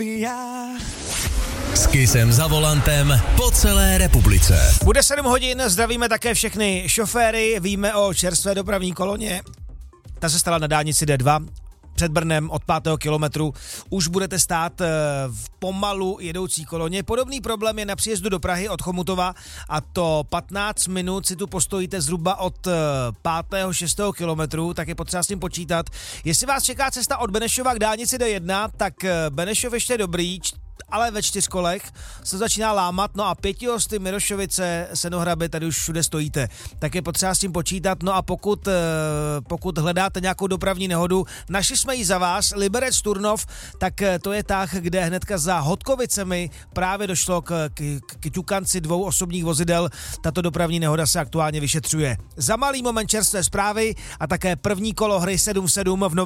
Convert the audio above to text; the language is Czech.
S Kissem za volantem po celé republice. Bude 7 hodin, zdravíme také všechny šoféry, víme o čerstvé dopravní koloně. Ta se stala na dálnici D2 před Brnem od 5. kilometru. Už budete stát v pomalu jedoucí koloně. Podobný problém je na příjezdu do Prahy od Chomutova a to 15 minut si tu postojíte zhruba od 5. 6. kilometru, tak je potřeba s tím počítat. Jestli vás čeká cesta od Benešova k dálnici D1, tak Benešov ještě dobrý, ale ve 4 kolech se začíná lámat, no a 5 hosty Mirošovice, Senohraby, tady už všude stojíte. Tak je potřeba s tím počítat, no a pokud hledáte nějakou dopravní nehodu, našli jsme ji za vás, Liberec Turnov, tak to je tah, kde hnedka za Hodkovicemi právě došlo k ťukanci 2 osobních vozidel. Tato dopravní nehoda se aktuálně vyšetřuje. Za malý moment čerstvé zprávy a také první kolo hry 7-7 v